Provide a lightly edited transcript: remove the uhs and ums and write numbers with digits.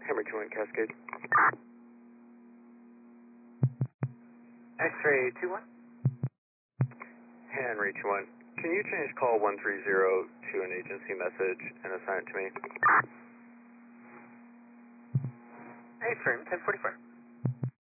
Hammer 21 Cascade. X-ray 21. Henry 21. Can you change call 130 to an agency message and assign it to me? Affirm, 1044.